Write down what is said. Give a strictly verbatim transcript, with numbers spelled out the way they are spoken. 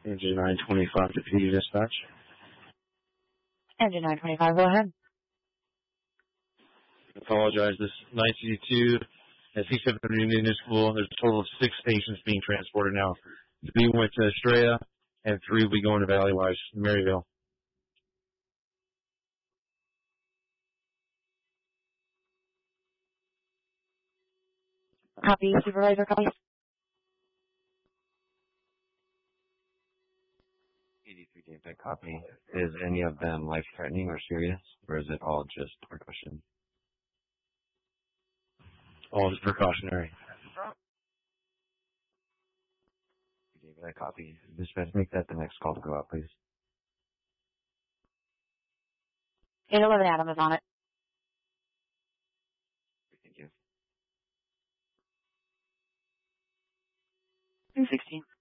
Engine nine twenty-five to P D dispatch. Engine nine twenty-five, go ahead. I apologize. This nine sixty-two at six seventy Indian School. There's a total of six patients being transported now. Three went to Estrella, and three will be going to Valley Wise, Maryville. Copy, supervisor, copy. eighty-three Daybreak, copy. Is any of them life-threatening or serious, or is it all just precaution? All just precautionary. David, I copy. Dispatch, make that the next call to go out, please. eight eleven Adam is on it. Thank you. two sixteen.